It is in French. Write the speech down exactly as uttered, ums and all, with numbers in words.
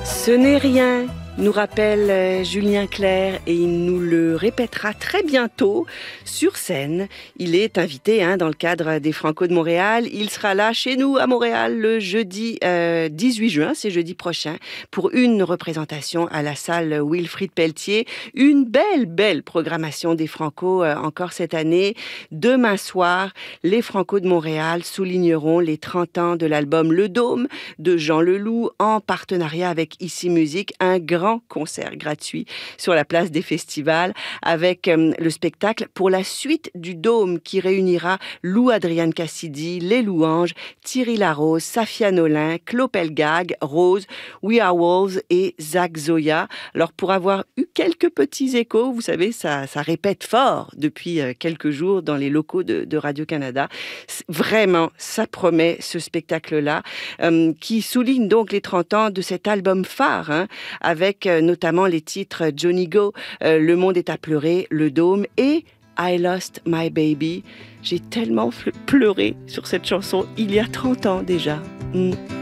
Ce n'est rien, nous rappelle euh, Julien Clerc, et il nous le répétera très bientôt sur scène. Il est invité hein, dans le cadre des Franco de Montréal. Il sera là chez nous à Montréal le jeudi euh, dix-huit juin, c'est jeudi prochain, pour une représentation à la salle Wilfrid Pelletier. Une belle, belle programmation des Franco euh, encore cette année. Demain soir, les Franco de Montréal souligneront les trente ans de l'album Le Dôme de Jean Leloup en partenariat avec Ici Musique, un grand concert gratuit sur la place des festivals avec euh, le spectacle Pour la suite du Dôme qui réunira Lou Adrienne Cassidy, Les Louanges, Thierry Larose, Safia Nolin, Claude Pelgag, Rose, We Are Wolves et Zach Zoya. Alors pour avoir eu quelques petits échos, vous savez, ça, ça répète fort depuis euh, quelques jours dans les locaux de, de Radio-Canada. Vraiment, ça promet ce spectacle-là euh, qui souligne donc les trente ans de cet album phare hein, avec euh, notamment les titres Johnny Go, euh, Le Monde est à pleurer, Le Dôme et I Lost My Baby. J'ai tellement pleuré sur cette chanson il y a trente ans déjà. Mm.